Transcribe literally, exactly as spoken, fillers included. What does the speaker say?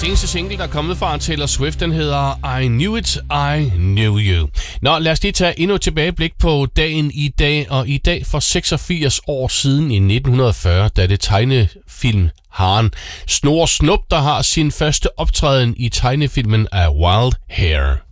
seneste single, der er kommet fra Taylor Swift, den hedder I Knew It, I Knew You. Nå, lad os lige tage endnu et tilbageblik på dagen i dag, og i dag for seksogfirs år siden i nitten fyrre, da det tegnefilm Haren Snor Snup, der har sin første optræden i tegnefilmen af Wild Hair.